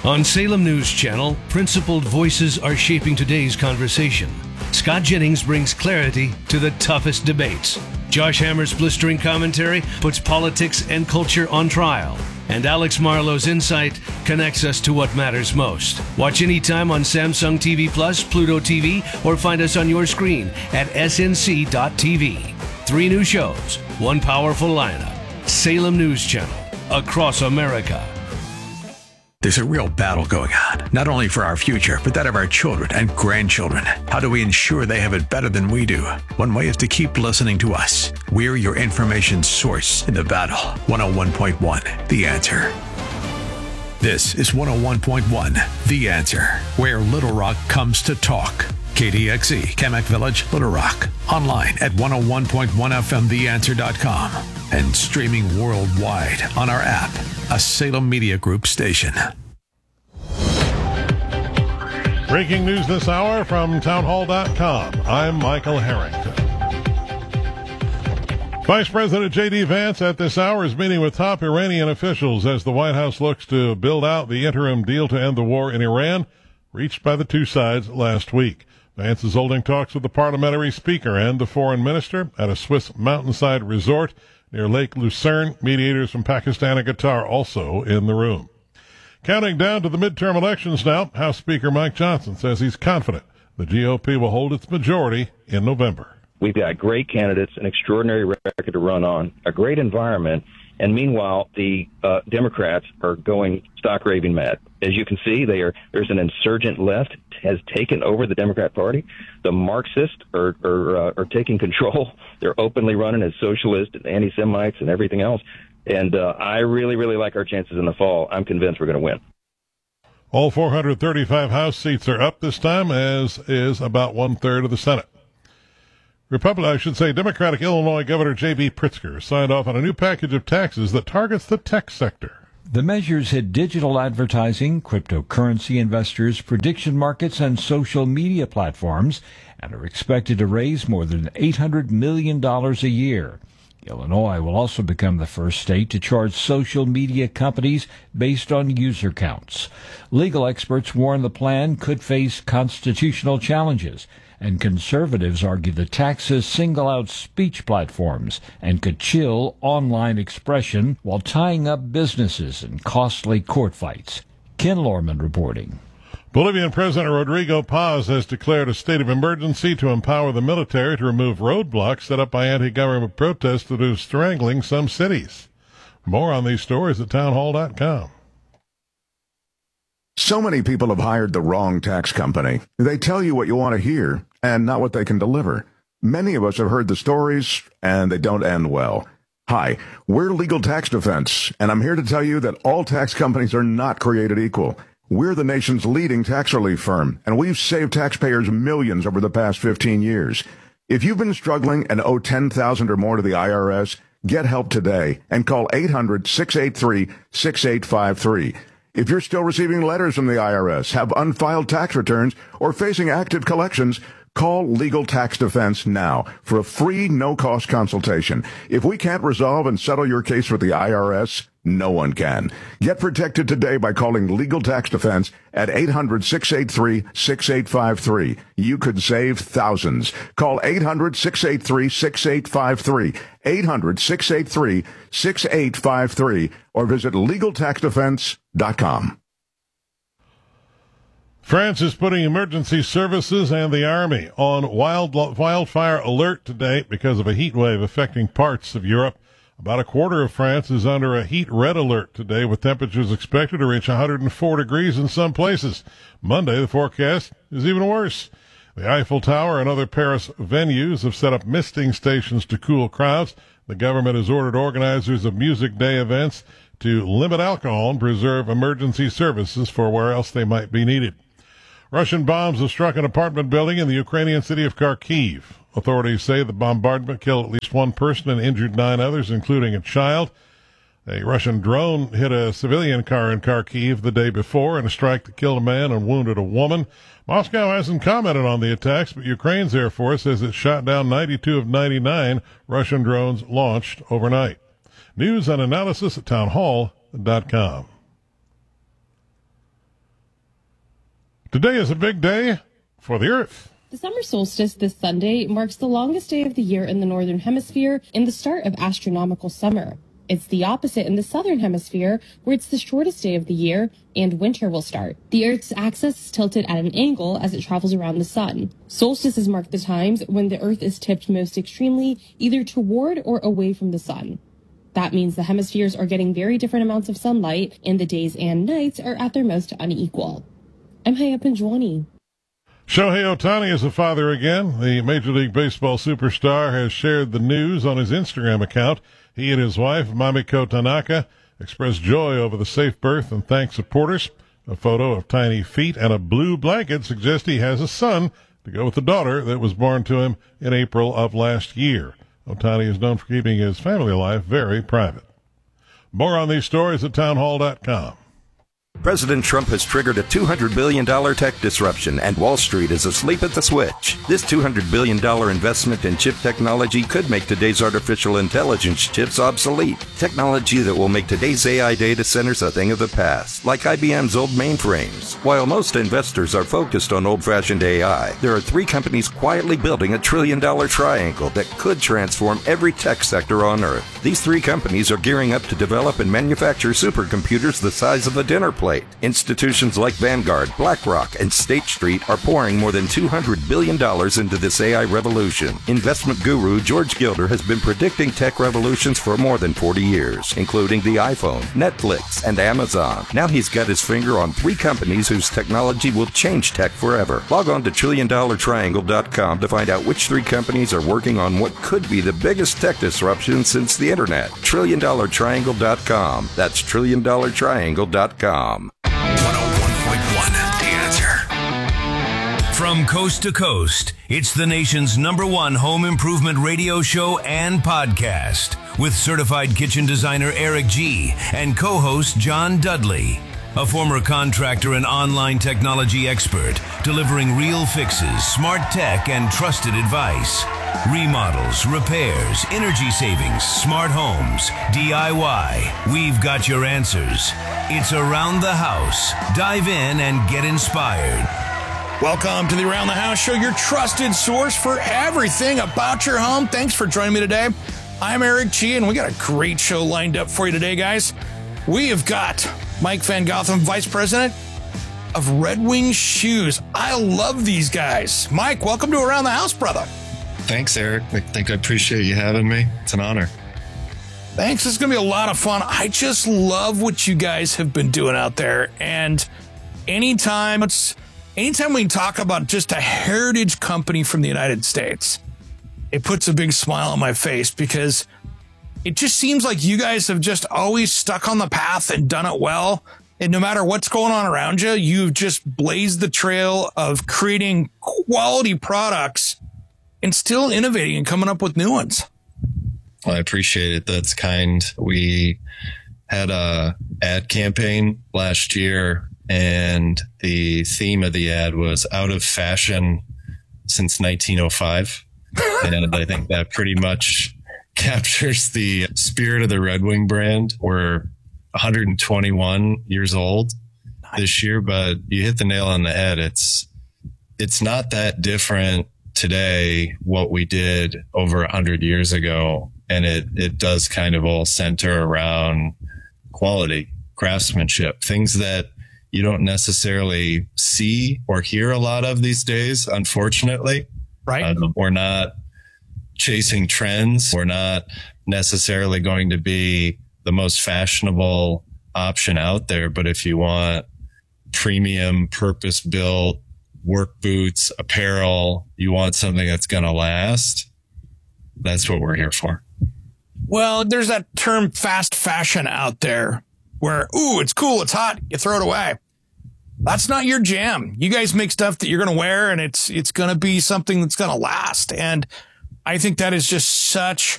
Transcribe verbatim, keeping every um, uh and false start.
On Salem News Channel, principled voices are shaping today's conversation. Scott Jennings brings clarity to the toughest debates. Josh Hammer's blistering commentary puts politics and culture on trial. And Alex Marlowe's insight connects us to what matters most. Watch anytime on Samsung T V Plus, Pluto T V, or find us on your screen at S N C dot T V. Three new shows, one powerful lineup. Salem News Channel, across America. There's a real battle going on, not only for our future, but that of our children and grandchildren. How do we ensure they have it better than we do? One way is to keep listening to us. We're your information source in the battle. one oh one point one, The Answer. This is one oh one point one, The Answer, where Little Rock comes to talk. K D X E, Kamak Village, Little Rock. Online at one oh one point one F M the answer dot com. And streaming worldwide on our app, a Salem Media Group station. Breaking news this hour from townhall dot com. I'm Michael Harrington. Vice President J D. Vance at this hour is meeting with top Iranian officials as the White House looks to build out the interim deal to end the war in Iran, reached by the two sides last week. Vance is holding talks with the parliamentary speaker and the foreign minister at a Swiss mountainside resort near Lake Lucerne. Mediators from Pakistan and Qatar also in the room. Counting down to the midterm elections now, House Speaker Mike Johnson says he's confident the G O P will hold its majority in November. We've got great candidates, an extraordinary record to run on, a great environment, and meanwhile, the uh, Democrats are going stock raving mad. As you can see, they are, there's an insurgent left has taken over the Democrat Party. The Marxists are are, uh, are taking control. They're openly running as socialists and anti-Semites and everything else. And uh, I really, really like our chances in the fall. I'm convinced we're going to win. All four hundred thirty-five House seats are up this time, as is about one-third of the Senate. Republican, I should say, Democratic Illinois Governor J B. Pritzker signed off on a new package of taxes that targets the tech sector. The measures hit digital advertising, cryptocurrency investors, prediction markets, and social media platforms, and are expected to raise more than eight hundred million dollars a year. Illinois will also become the first state to charge social media companies based on user counts. Legal experts warn the plan could face constitutional challenges, and conservatives argue the taxes single out speech platforms and could chill online expression while tying up businesses in costly court fights. Ken Lorman reporting. Bolivian President Rodrigo Paz has declared a state of emergency to empower the military to remove roadblocks set up by anti-government protests that are strangling some cities. More on these stories at townhall dot com. So many people have hired the wrong tax company. They tell you what you want to hear and not what they can deliver. Many of us have heard the stories, and they don't end well. Hi, we're Legal Tax Defense, and I'm here to tell you that all tax companies are not created equal. We're the nation's leading tax relief firm, and we've saved taxpayers millions over the past fifteen years. If you've been struggling and owe ten thousand dollars or more to the I R S, get help today and call eight hundred, six eight three, six eight five three. If you're still receiving letters from the I R S, have unfiled tax returns, or facing active collections, call Legal Tax Defense now for a free, no-cost consultation. If we can't resolve and settle your case with the I R S, no one can. Get protected today by calling Legal Tax Defense at eight hundred, six eight three, six eight five three. You could save thousands. Call eight hundred, six eight three, six eight five three, eight hundred, six eight three, six eight five three, or visit legal tax defense dot com. France is putting emergency services and the Army on wild, wildfire alert today because of a heat wave affecting parts of Europe. About a quarter of France is under a heat red alert today, with temperatures expected to reach one hundred four degrees in some places. Monday, the forecast is even worse. The Eiffel Tower and other Paris venues have set up misting stations to cool crowds. The government has ordered organizers of Music Day events to limit alcohol and preserve emergency services for where else they might be needed. Russian bombs have struck an apartment building in the Ukrainian city of Kharkiv. Authorities say the bombardment killed at least one person and injured nine others, including a child. A Russian drone hit a civilian car in Kharkiv the day before in a strike that killed a man and wounded a woman. Moscow hasn't commented on the attacks, but Ukraine's Air Force says it shot down ninety-two of ninety-nine Russian drones launched overnight. News and analysis at townhall dot com. Today is a big day for the Earth. The summer solstice this Sunday marks the longest day of the year in the Northern Hemisphere and the start of astronomical summer. It's the opposite in the Southern Hemisphere, where it's the shortest day of the year and winter will start. The Earth's axis is tilted at an angle as it travels around the sun. Solstices mark the times when the Earth is tipped most extremely, either toward or away from the sun. That means the hemispheres are getting very different amounts of sunlight, and the days and nights are at their most unequal. I'm Haya Pinjwani. Shohei Ohtani is a father again. The Major League Baseball superstar has shared the news on his Instagram account. He and his wife, Mamiko Tanaka, expressed joy over the safe birth and thanked supporters. A photo of tiny feet and a blue blanket suggests he has a son to go with the daughter that was born to him in April of last year. Ohtani is known for keeping his family life very private. More on these stories at townhall dot com. President Trump has triggered a two hundred billion dollars tech disruption, and Wall Street is asleep at the switch. This two hundred billion dollars investment in chip technology could make today's artificial intelligence chips obsolete. Technology that will make today's A I data centers a thing of the past, like I B M's old mainframes. While most investors are focused on old-fashioned A I, there are three companies quietly building a trillion-dollar triangle that could transform every tech sector on Earth. These three companies are gearing up to develop and manufacture supercomputers the size of a dinner plate. Institutions like Vanguard, BlackRock, and State Street are pouring more than two hundred billion dollars into this A I revolution. Investment guru George Gilder has been predicting tech revolutions for more than forty years, including the iPhone, Netflix, and Amazon. Now he's got his finger on three companies whose technology will change tech forever. Log on to trillion dollar triangle dot com to find out which three companies are working on what could be the biggest tech disruption since the internet. trillion dollar triangle dot com. That's trillion dollar triangle dot com. one oh one point one, The Answer. From coast to coast, it's the nation's number one home improvement radio show and podcast with certified kitchen designer Eric G. and co-host John Dudley, a former contractor and online technology expert, delivering real fixes, smart tech, and trusted advice. Remodels, repairs, energy savings, smart homes, D I Y. We've got your answers. It's Around the House. Dive in and get inspired. Welcome to the Around the House Show, your trusted source for everything about your home. Thanks for joining me today. I'm Eric G, and we got a great show lined up for you today, guys. We have got Mike Van Gotham, Vice President of Red Wing Shoes. I love these guys. Mike, welcome to Around the House, brother. Thanks, Eric. I think I appreciate you having me. It's an honor. Thanks. It's going to be a lot of fun. I just love what you guys have been doing out there. And anytime it's anytime we talk about just a heritage company from the United States, it puts a big smile on my face because it just seems like you guys have just always stuck on the path and done it well. And no matter what's going on around you, you've just blazed the trail of creating quality products and still innovating and coming up with new ones. Well, I appreciate it. That's kind. We had a ad campaign last year, and the theme of the ad was out of fashion since nineteen oh five. And I think that pretty much captures the spirit of the Red Wing brand. We're one hundred twenty-one years old this year, but you hit the nail on the head. It's, it's not that different today, what we did over a hundred years ago. And it, it does kind of all center around quality, craftsmanship, things that you don't necessarily see or hear a lot of these days, unfortunately. Right. Um, we're not chasing trends. We're not necessarily going to be the most fashionable option out there. But if you want premium, purpose-built work boots, apparel, you want something that's going to last, that's what we're here for. Well, there's that term fast fashion out there where, ooh, it's cool, it's hot, you throw it away. That's not your jam. You guys make stuff that you're going to wear, and it's it's going to be something that's going to last. And I think that is just such